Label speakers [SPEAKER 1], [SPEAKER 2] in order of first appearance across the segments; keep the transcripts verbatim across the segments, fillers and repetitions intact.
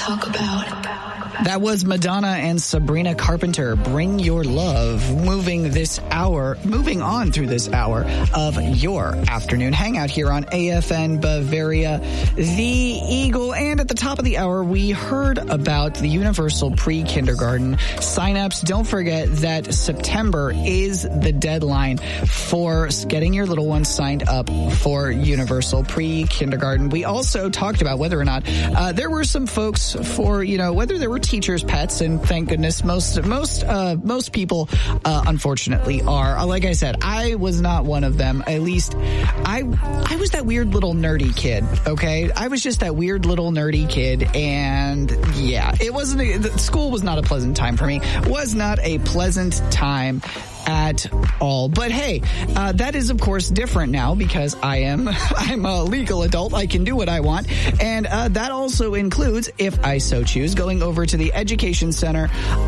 [SPEAKER 1] talk about.
[SPEAKER 2] That was Madonna and Sabrina Carpenter, Bring Your Love, moving this hour, moving on through this hour of your afternoon hangout here on A F N Bavaria, the Eagle. And at the top of the hour, we heard about the Universal Pre-Kindergarten signups. Don't forget that September is the deadline for getting your little ones signed up for Universal Pre-Kindergarten. We also talked about whether or not uh, there were some folks for, you know, whether there were teachers' pets, and thank goodness most most uh, most people uh, unfortunately are. Like I said, I was not one of them. At least I I was that weird little nerdy kid. Okay, I was just that weird little nerdy kid, and yeah, it wasn't. A, the school was not a pleasant time for me. Was not a pleasant time at all. But hey, uh, that is of course different now because I am I'm a legal adult. I can do what I want, and uh, that also includes, if I so choose, going over to the Education Center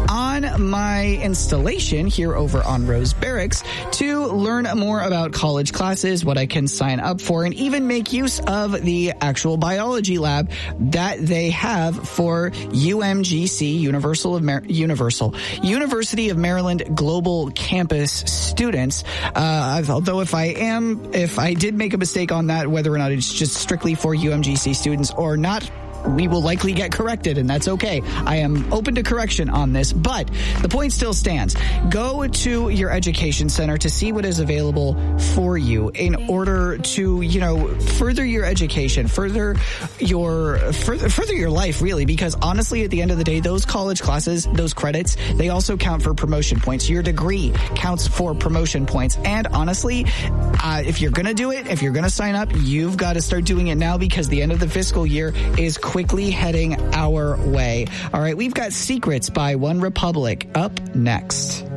[SPEAKER 2] on my installation here over on Rose Barracks to learn more about college classes, what I can sign up for, and even make use of the actual biology lab that they have for U M G C, Universal of Mar- Universal University of Maryland Global Campus students. Uh, although if I am, if I did make a mistake on that, whether or not it's just strictly for U M G C students or not, we will likely get corrected, and that's okay. I am open to correction on this, but the point still stands. Go to your education center to see what is available for you in order to, you know, further your education, further your, further, further your life, really, because honestly, at the end of the day, those college classes, those credits, they also count for promotion points. Your degree counts for promotion points, and honestly, uh, if you're gonna do it, if you're gonna sign up, you've got to start doing it now because the end of the fiscal year is quickly heading our way. All right, we've got Secrets by One Republic up next.